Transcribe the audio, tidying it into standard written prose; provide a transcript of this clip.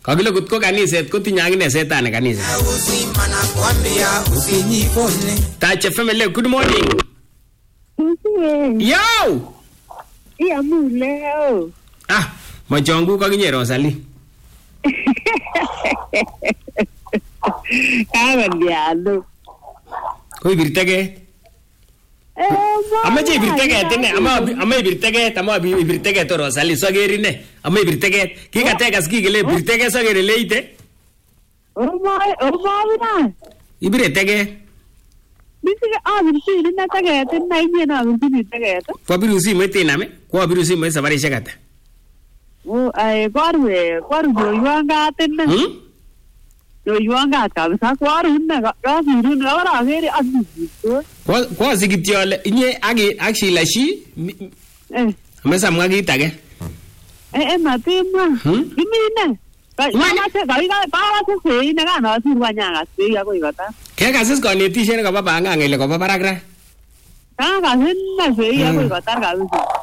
Kakile kutko kaniset kotinye akine setani kaniset. Tache family, good morning. Yo! Iya muleo. Ah, machongu kakinye Rosalie. Kabandiano. Koi birtege. Amache ibirtege tene, ama ibirtege, ama ibirtege to Rosalie sogerine. Ama ibirtege. Kikatekas kikele birtege sogere leite. Bina. Ibirtege. Bisige abirtege na tagete na inye na abirtege. Kwa birusi metiname, kwa birusi me sabarisha kata. Kwaru yoyuanga tene. Yoyuanga kabisa kwaru na kafiru na wara gere azuzo. Kwa sikitiole inye akshila shi. Amesa mwagitage. Matima. Imine. Kekasis konetishet koba banga ngele koba barak ra. Kakasin na sei akoi kotar kabisa.